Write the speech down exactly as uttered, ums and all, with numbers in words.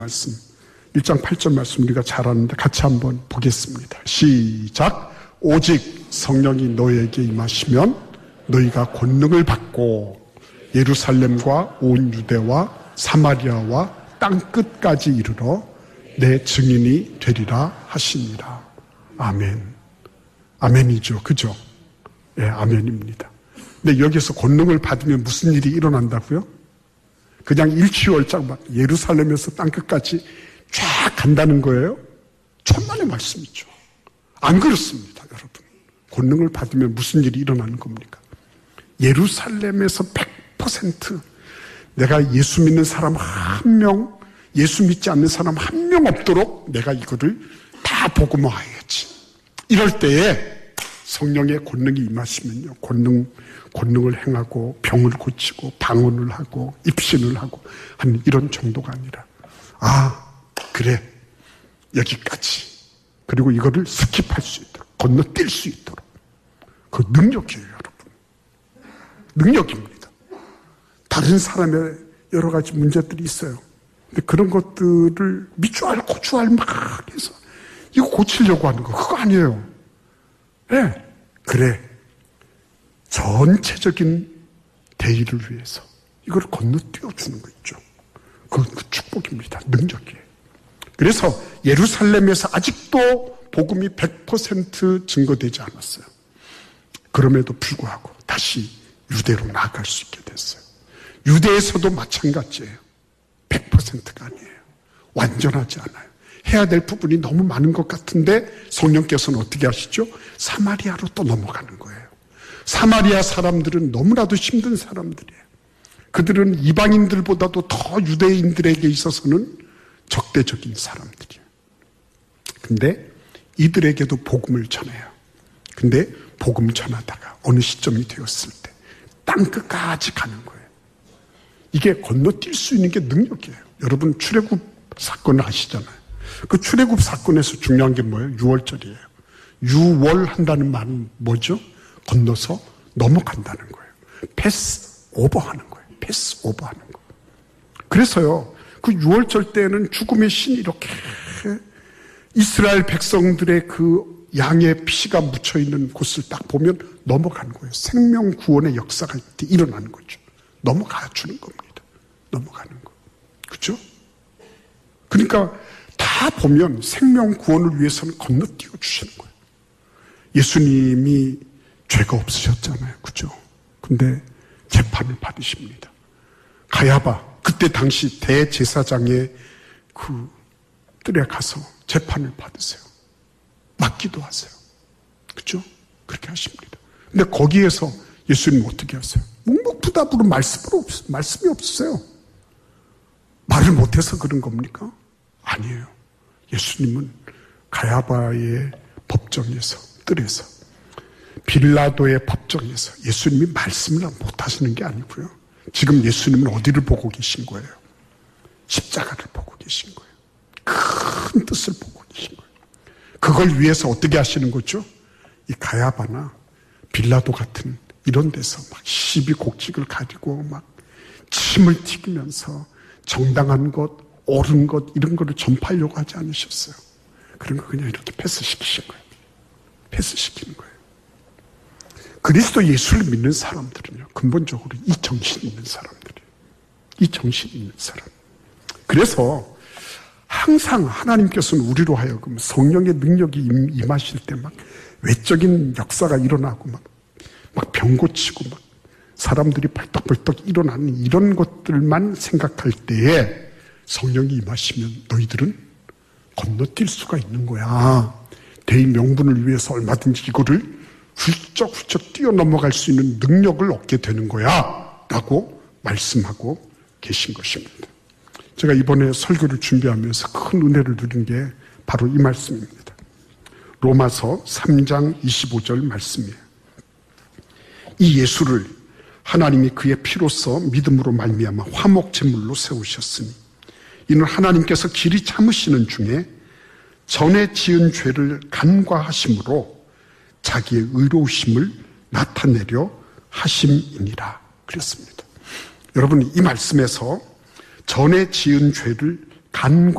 말씀 일 장 팔 절 말씀 우리가 잘 아는데 같이 한번 보겠습니다. 시작. 오직 성령이 너에게 임하시면 너희가 권능을 받고 예루살렘과 온 유대와 사마리아와 땅끝까지 이르러 내 증인이 되리라 하시니라. 아멘. 아멘이죠. 그죠? 예, 아멘입니다. 근데 여기서 권능을 받으면 무슨 일이 일어난다고요? 그냥 일취월장 예루살렘에서 땅끝까지 쫙 간다는 거예요? 천만의 말씀이죠. 안 그렇습니다, 여러분. 권능을 받으면 무슨 일이 일어나는 겁니까? 예루살렘에서 백 퍼센트 내가 예수 믿는 사람 한 명, 예수 믿지 않는 사람 한 명 없도록 내가 이거를 다 복음화해야지. 이럴 때에 성령의 권능이 임하시면요, 권능, 권능을 행하고 병을 고치고 방언을 하고 입신을 하고 하는 이런 정도가 아니라, 아 그래 여기까지, 그리고 이거를 스킵할 수 있도록, 건너뛸 수 있도록, 그 능력이에요, 여러분. 능력입니다. 다른 사람의 여러 가지 문제들이 있어요. 근데 그런 것들을 미주알 고주알 막 해서 이거 고치려고 하는 거 그거 아니에요. 네, 그래 전체적인 대의를 위해서 이걸 건너뛰어주는 거 있죠. 그, 그 축복입니다. 능력이에요. 그래서 예루살렘에서 아직도 복음이 백 퍼센트 증거되지 않았어요. 그럼에도 불구하고 다시 유대로 나아갈 수 있게 됐어요. 유대에서도 마찬가지예요. 백 퍼센트가 아니에요. 완전하지 않아요. 해야 될 부분이 너무 많은 것 같은데 성령께서는 어떻게 하시죠? 사마리아로 또 넘어가는 거예요. 사마리아 사람들은 너무나도 힘든 사람들이에요. 그들은 이방인들보다도 더 유대인들에게 있어서는 적대적인 사람들이에요. 근데 이들에게도 복음을 전해요. 근데 복음 전하다가 어느 시점이 되었을 때 땅끝까지 가는 거예요. 이게 건너뛸 수 있는 게 능력이에요. 여러분 출애굽 사건을 아시잖아요. 그 출애굽 사건에서 중요한 게 뭐예요? 유월절이에요. 유월한다는 말은 뭐죠? 건너서 넘어간다는 거예요. 패스 오버하는 거예요. 패스 오버하는 거. 그래서요, 그 유월절 때는 죽음의 신이 이렇게 이스라엘 백성들의 그 양의 피가 묻혀있는 곳을 딱 보면 넘어가는 거예요. 생명 구원의 역사가 이때 일어나는 거죠. 넘어가 주는 겁니다. 넘어가는 거. 그렇죠? 그러니까 다 보면 생명 구원을 위해서는 건너뛰어 주시는 거예요. 예수님이 죄가 없으셨잖아요. 그죠? 근데 재판을 받으십니다. 가야바, 그때 당시 대제사장의 그 뜰에 가서 재판을 받으세요. 맞기도 하세요. 그죠? 그렇게 하십니다. 근데 거기에서 예수님 어떻게 하세요? 묵묵부답으로 말씀으로 없, 말씀이 없으세요. 말을 못해서 그런 겁니까? 아니에요. 예수님은 가야바의 법정에서, 뜰에서, 빌라도의 법정에서 예수님이 말씀을 못하시는 게 아니고요. 지금 예수님은 어디를 보고 계신 거예요? 십자가를 보고 계신 거예요. 큰 뜻을 보고 계신 거예요. 그걸 위해서 어떻게 하시는 거죠? 이 가야바나 빌라도 같은 이런 데서 막 시비 곡직을 가지고 막 침을 튀기면서 정당한 것, 옳은 것 이런 거를 전파하려고 하지 않으셨어요. 그런 거 그냥 이렇게 패스시키신 거예요. 패스시키는 거예요. 그리스도 예수를 믿는 사람들은요, 근본적으로 이 정신이 있는 사람들이에요. 이 정신이 있는 사람. 그래서 항상 하나님께서는 우리로 하여금 성령의 능력이 임하실 때 막 외적인 역사가 일어나고 막, 막 병 고치고 막 사람들이 벌떡벌떡 일어나는 이런 것들만 생각할 때에 성령이 임하시면 너희들은 건너뛸 수가 있는 거야. 대의 명분을 위해서 얼마든지 이거를 훌쩍훌쩍 뛰어넘어갈 수 있는 능력을 얻게 되는 거야 라고 말씀하고 계신 것입니다. 제가 이번에 설교를 준비하면서 큰 은혜를 누린 게 바로 이 말씀입니다. 로마서 삼 장 이십오 절 말씀이에요. 이 예수를 하나님이 그의 피로써 믿음으로 말미암아 화목 제물로 세우셨으니 이는 하나님께서 길이 참으시는 중에 전에 지은 죄를 간과하심으로 자기의 의로우심을 나타내려 하심이니라 그랬습니다. 여러분, 이 말씀에서 전에 지은 죄를 간과